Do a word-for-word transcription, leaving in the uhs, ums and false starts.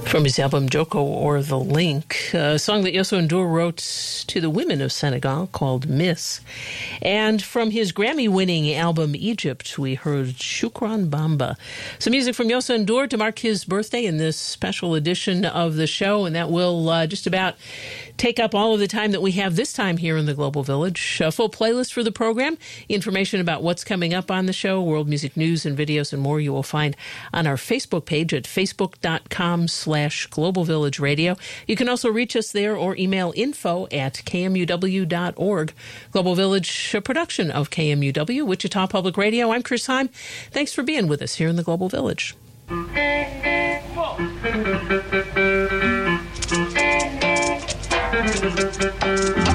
From his album Joko or The Link, a song that Youssou N'Dour wrote to the women of Senegal called Miss. And from his Grammy-winning album Egypt, we heard Shukran Bamba. Some music from Youssou N'Dour to mark his birthday in this special edition of the show, and that will uh, just about take up all of the time that we have this time here in the Global Village. A full playlist for the program, information about what's coming up on the show, world music news and videos and more you will find on our Facebook page at facebook.com slash Global Village Radio. You can also reach us there or email info at k m u w dot org. Global Village, a production of K M U W, Wichita Public Radio. I'm Chris Heim. Thanks for being with us here in the Global Village. Thank you.